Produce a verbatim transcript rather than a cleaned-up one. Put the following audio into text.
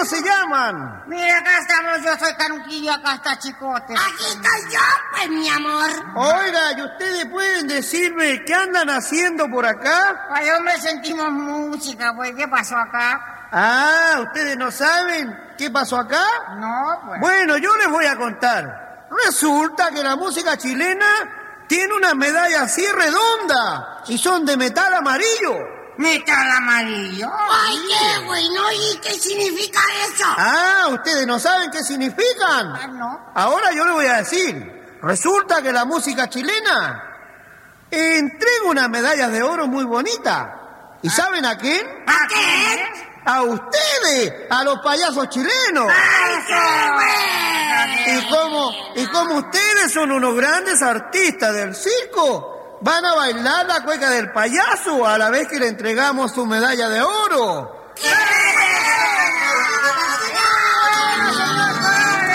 ¿cómo se llaman? Mira, acá estamos, yo soy Canuquillo, acá está Chicote. Aquí estoy yo, pues, mi amor. Oiga, ¿y ustedes pueden decirme qué andan haciendo por acá? Ay, hombre, sentimos música, pues, ¿qué pasó acá? Ah, ¿ustedes no saben qué pasó acá? No, pues. Bueno, yo les voy a contar. Resulta que la música chilena tiene una medalla así redonda y son de metal amarillo. ¿Metal amarillo? Ay, qué bueno, ¿y qué significa eso? Ah, ¿ustedes no saben qué significan? Ah, no. Ahora yo les voy a decir. Resulta que la música chilena entrega una medalla de oro muy bonita. ¿Y saben a quién? ¿A qué? A ustedes, a los payasos chilenos. ¡Ay, qué bueno! Y como, y como ustedes son unos grandes artistas del circo, van a bailar la cueca del payaso a la vez que le entregamos su medalla de oro.